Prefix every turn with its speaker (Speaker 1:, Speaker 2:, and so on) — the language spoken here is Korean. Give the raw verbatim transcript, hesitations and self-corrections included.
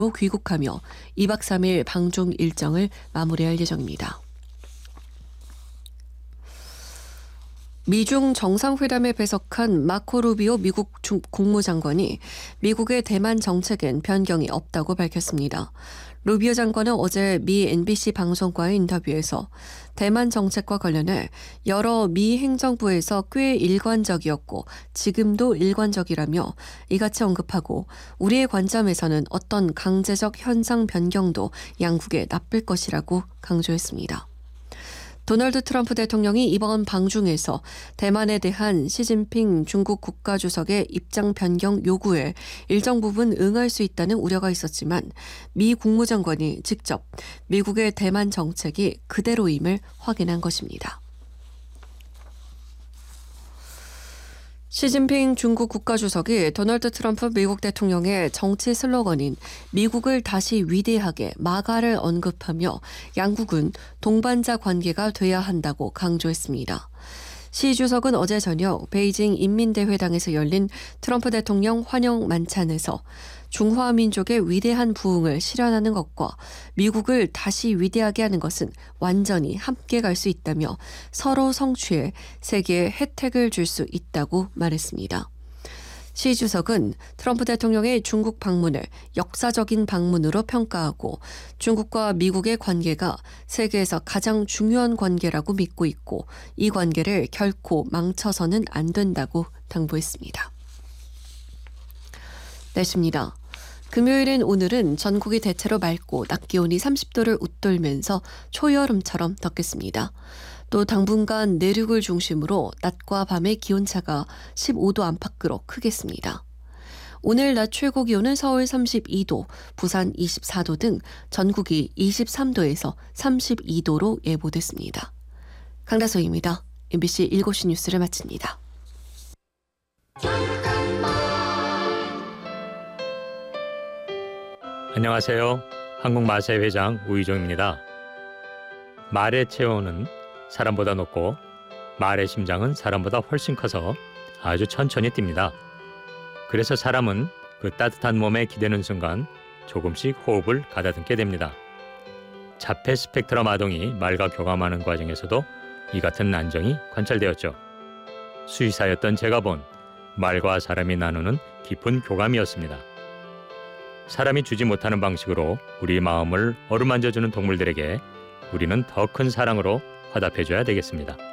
Speaker 1: 귀국하며 이박 삼일 방중 일정을 마무리할 예정입니다. 미중 정상회담에 배석한 마코 루비오 미국 국무장관이 미국의 대만 정책엔 변경이 없다고 밝혔습니다. 루비오 장관은 어제 미 엔비씨 방송과의 인터뷰에서 대만 정책과 관련해 여러 미 행정부에서 꽤 일관적이었고 지금도 일관적이라며 이같이 언급하고 우리의 관점에서는 어떤 강제적 현상 변경도 양국에 나쁠 것이라고 강조했습니다. 도널드 트럼프 대통령이 이번 방중에서 대만에 대한 시진핑 중국 국가주석의 입장 변경 요구에 일정 부분 응할 수 있다는 우려가 있었지만 미 국무장관이 직접 미국의 대만 정책이 그대로임을 확인한 것입니다. 시진핑 중국 국가주석이 도널드 트럼프 미국 대통령의 정치 슬로건인 미국을 다시 위대하게 마가를 언급하며 양국은 동반자 관계가 돼야 한다고 강조했습니다. 시 주석은 어제 저녁 베이징 인민대회당에서 열린 트럼프 대통령 환영 만찬에서 중화 민족의 위대한 부흥을 실현하는 것과 미국을 다시 위대하게 하는 것은 완전히 함께 갈 수 있다며 서로 성취해 세계에 혜택을 줄 수 있다고 말했습니다. 시 주석은 트럼프 대통령의 중국 방문을 역사적인 방문으로 평가하고 중국과 미국의 관계가 세계에서 가장 중요한 관계라고 믿고 있고 이 관계를 결코 망쳐서는 안 된다고 당부했습니다. 날씨입니다. 금요일인 오늘은 전국이 대체로 맑고 낮 기온이 삼십 도를 웃돌면서 초여름처럼 덥겠습니다. 또 당분간 내륙을 중심으로 낮과 밤의 기온차가 십오 도 안팎으로 크겠습니다. 오늘 낮 최고 기온은 서울 삼십이 도, 부산 이십사 도 등 전국이 이십삼 도에서 삼십이 도로 예보됐습니다. 강다솜입니다. 엠비씨 일곱 시 뉴스를 마칩니다.
Speaker 2: 안녕하세요. 한국마사회 회장 우희종입니다. 말의 체온은 사람보다 높고 말의 심장은 사람보다 훨씬 커서 아주 천천히 뜁니다. 그래서 사람은 그 따뜻한 몸에 기대는 순간 조금씩 호흡을 가다듬게 됩니다. 자폐 스펙트럼 아동이 말과 교감하는 과정에서도 이 같은 안정이 관찰되었죠. 수의사였던 제가 본 말과 사람이 나누는 깊은 교감이었습니다. 사람이 주지 못하는 방식으로 우리 마음을 어루만져주는 동물들에게 우리는 더 큰 사랑으로 화답해줘야 되겠습니다.